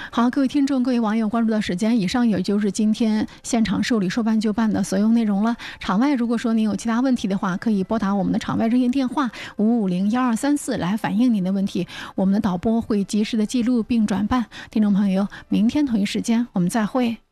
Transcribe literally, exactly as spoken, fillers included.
好，各位听众、各位网友关注的时间，以上也就是今天现场受理说办就办的所有内容了。场外如果说您有其他问题的话，可以拨打我们的场外热线电话五五零幺二三四来反映您的问题，我们的导播会及时的记录并转办。听众朋友，明天同一时间我们再会。